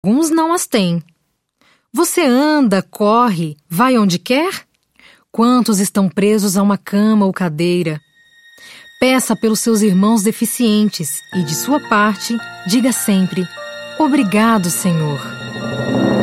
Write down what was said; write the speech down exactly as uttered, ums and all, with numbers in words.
alguns não as têm. Você anda, corre, vai onde quer? Quantos estão presos a uma cama ou cadeira? Peça pelos seus irmãos deficientes e, de sua parte, diga sempre: obrigado, Senhor.